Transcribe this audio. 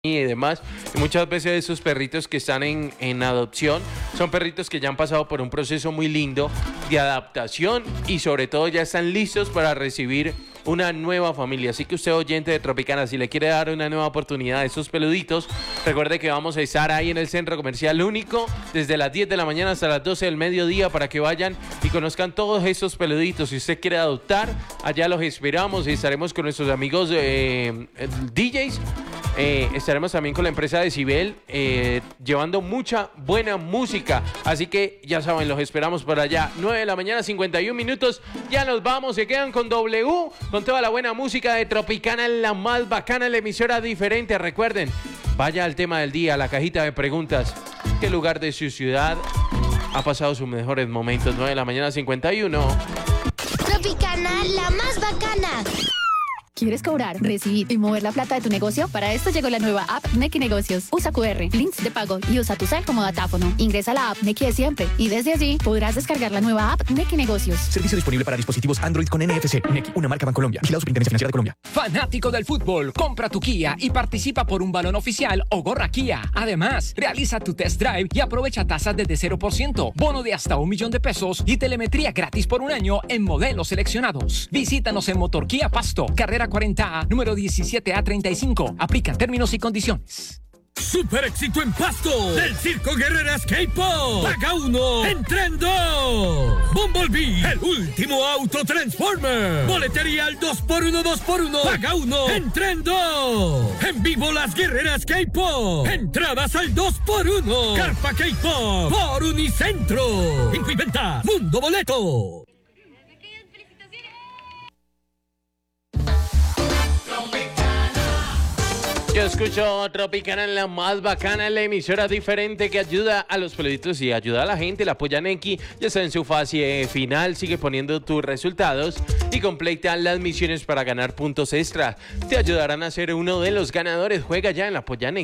y demás, y muchas veces esos perritos que están en adopción son perritos que ya han pasado por un proceso muy lindo de adaptación y sobre todo ya están listos para recibir una nueva familia. Así que usted, oyente de Tropicana, si le quiere dar una nueva oportunidad a esos peluditos, recuerde que vamos a estar ahí en el Centro Comercial Único desde las 10 de la mañana hasta las 12 del mediodía para que vayan y conozcan todos esos peluditos. Si usted quiere adoptar, allá los esperamos y estaremos con nuestros amigos DJs. Estaremos también con la empresa Decibel llevando mucha buena música, así que ya saben, los esperamos por allá. 9 de la mañana, 51 minutos, ya nos vamos, se quedan con W, con toda la buena música de Tropicana, la más bacana, la emisora diferente. Recuerden, vaya al tema del día, la cajita de preguntas, ¿qué lugar de su ciudad ha pasado sus mejores momentos? 9 de la mañana, 51. Tropicana, la más bacana. ¿Quieres cobrar, recibir y mover la plata de tu negocio? Para esto llegó la nueva app Nequi Negocios. Usa QR, links de pago y usa tu cel como datáfono. Ingresa a la app Nequi de siempre y desde allí podrás descargar la nueva app Nequi Negocios. Servicio disponible para dispositivos Android con NFC. Nequi, una marca Bancolombia. Vigilado Superintendencia Financiera de Colombia. Fanático del fútbol, compra tu Kia y participa por un balón oficial o gorra Kia. Además, realiza tu test drive y aprovecha tasas desde 0%, bono de hasta $1.000.000 y telemetría gratis por un año en modelos seleccionados. Visítanos en Motor Kia Pasto, carrera 40A, número 17A35. Aplican términos y condiciones. ¡Super éxito en Pasto! ¡Del Circo Guerreras K-Pop! ¡Paga uno! ¡Entren dos! ¡Bumblebee! ¡El último auto Transformer! ¡Boletería al 2x1, 2x1! ¡Paga uno! ¡Entren dos! ¡En vivo las Guerreras K-Pop! ¡Entradas al 2x1! ¡Carpa K-Pop! ¡Por Unicentro! ¡Incluiventa! ¡Mundo Boleto! Yo escucho Tropicana, la más bacana, la emisora diferente que ayuda a los peluditos y ayuda a la gente, la apoya Nequi. Ya está en su fase final, sigue poniendo tus resultados y completa las misiones para ganar puntos extra. Te ayudarán a ser uno de los ganadores. Juega ya en la apoya Nequi.